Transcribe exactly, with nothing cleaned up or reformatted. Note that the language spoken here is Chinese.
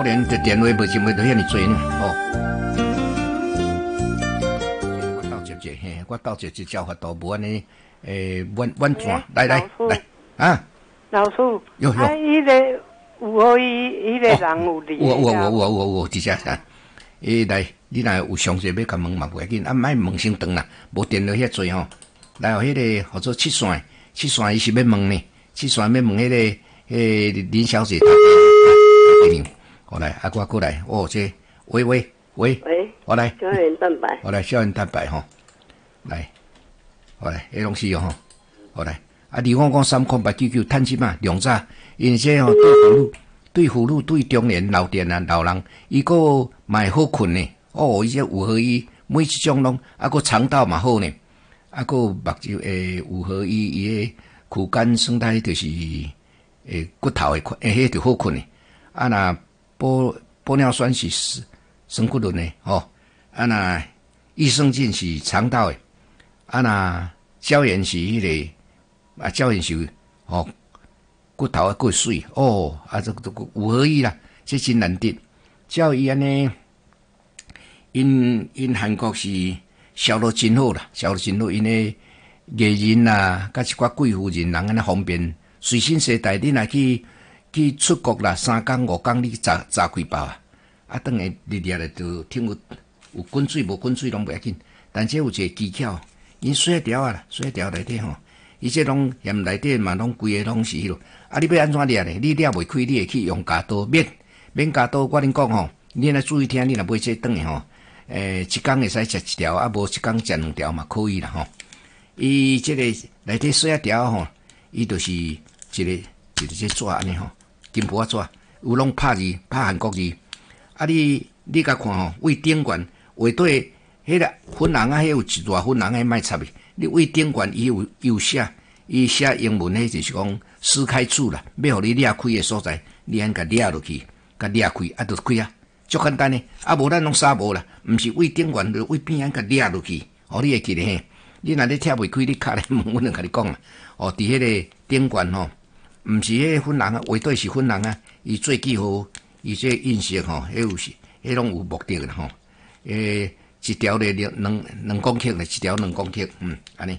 可能这电话无想要到遐尼多呢，哦。我斗接者，嘿，我斗接一招法度无安尼，诶，婉婉转，来来来，啊， 老师， 有有， 啊，伊个有何伊伊个人有离？ 我我我我我我，直接啊，诶，来，你若有详细要甲问嘛，袂要紧，啊，莫问先长啦，无电话遐多吼。来，有迄个叫做七线，七线伊是要问呢，七线要问迄个，迄林小姐。我来，啊，我过来，哦，这，喂喂喂， 喂， 我来， 胶原蛋白， 我来，胶原蛋白吼，来，我来，迄拢是哦吼，我来，啊，你讲讲三空白九九趁钱嘛，量早，因为这吼对妇女、对妇女、对中年、老年啊、老人，伊个嘛会好困呢，哦，伊这有何伊每一种拢，啊，个肠道嘛好呢。啊，个目睭诶，有何伊伊个躯干生态就是诶骨头诶，诶，迄就好困诶。啊，若玻玻尿酸是生骨轮诶，吼。啊，若益生菌是肠道诶。啊，若胶原是迄、那个，啊，胶原是吼骨头诶，够水哦。啊，这个有何伊啦？这真难得。照伊安尼，因因韩国是。销路真好啦，销路真好，因为艺人啊，甲一寡贵妇人人安尼方便，随身携带。你若去去出国啦，三工五工你炸炸几包啊？啊，等下日日咧就听有有滚水无滚水拢袂要紧，但这有一个技巧，因水条啊啦，水条内底吼，伊这拢盐内底嘛拢规个拢是迄落。啊，你要安怎掠咧？你掠袂开，你会去用夹刀免免夹刀。我恁讲吼，你若注意听，你若买这顿诶吼。诶，一工会使食一条，啊，无一工食两条嘛，可以啦吼。伊即个内底水啊条吼，伊就是一个一个这纸安尼吼，金箔纸，有拢拍字，拍韩国字。啊，你你甲看吼，为顶悬画对迄个粉红啊，迄有一大粉红迄卖插的。你为顶悬伊有有写，伊写英文迄就是讲撕开处啦，要互你掠开的所在，你安甲掠落去，甲掠开，啊，就开啊。足简单呢，啊无咱拢啥无啦，毋是为顶悬，就为边仔甲掠落去，哦，你会记得嘿。你若咧拆袂开，你卡来问，阮就甲你讲啦。哦，伫迄个顶悬吼，毋是迄个粉红啊，画对是粉红啊，伊做记号，伊这印色吼，迄有是，迄拢有目的啦吼。诶，一条咧两两两公克咧，一条两公克，嗯，安尼。